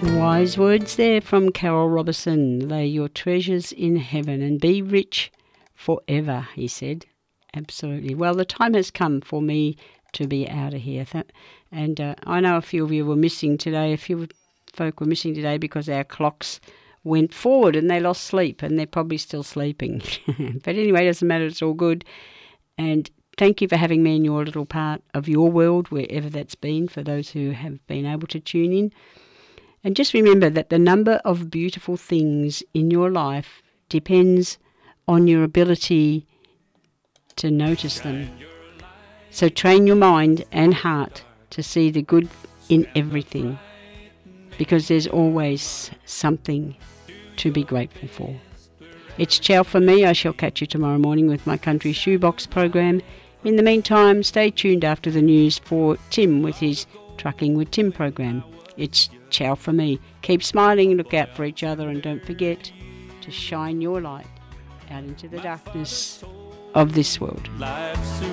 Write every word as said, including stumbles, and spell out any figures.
Wise words there from Carol Robertson. Lay your treasures in heaven and be rich forever, he said. Absolutely. Well, the time has come for me to be out of here. And uh, I know a few of you were missing today. A few folk were missing today because our clocks went forward and they lost sleep, and they're probably still sleeping. But anyway, it doesn't matter. It's all good. And thank you for having me in your little part of your world, wherever that's been, for those who have been able to tune in. And just remember that the number of beautiful things in your life depends on your ability to notice them. So train your mind and heart to see the good in everything, because there's always something to be grateful for. It's ciao for me. I shall catch you tomorrow morning with my Country Shoebox program. In the meantime, stay tuned after the news for Tim with his Trucking with Tim program. It's ciao for me. Keep smiling, look out for each other, and don't forget to shine your light out into the darkness of this world.